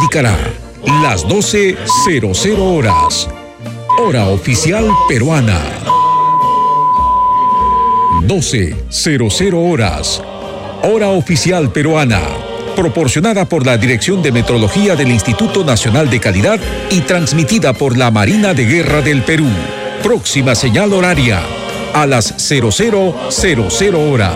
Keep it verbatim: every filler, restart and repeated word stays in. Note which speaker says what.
Speaker 1: indicará las doce cero cero horas. Hora oficial peruana. doce cero cero horas. Hora oficial peruana. Proporcionada por la Dirección de Metrología del Instituto Nacional de Calidad y transmitida por la Marina de Guerra del Perú. Próxima señal horaria a las cero cero cero cero horas.